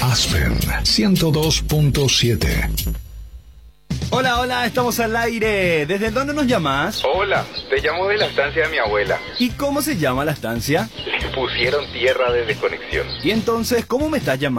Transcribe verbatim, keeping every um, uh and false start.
Aspen ciento dos punto siete. Hola, hola, estamos al aire. ¿Desde dónde nos llamas? Hola, te llamo de la estancia de mi abuela. ¿Y cómo se llama la estancia? Le pusieron tierra de desconexión. Y entonces, ¿cómo me estás llamando?